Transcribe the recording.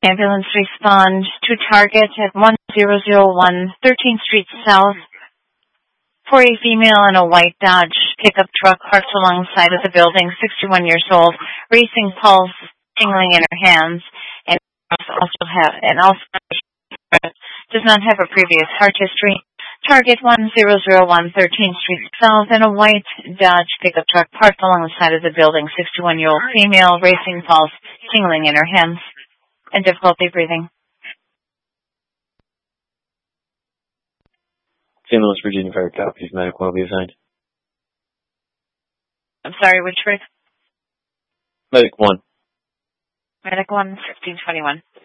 Ambulance respond to target at 1001 13th Street South for a female in a white Dodge pickup truck parked alongside of the building, 61 years old, racing pulse, tingling in her hands, and also does not have a previous heart history. Target 1001 13th Street South in a white Dodge pickup truck parked alongside of the building, 61-year-old female, racing pulse, tingling in her hands, and difficulty breathing. St. Louis, Virginia Fire copies. Medic will be assigned. I'm sorry, which rig? Medic 1. Medic 1, 1521.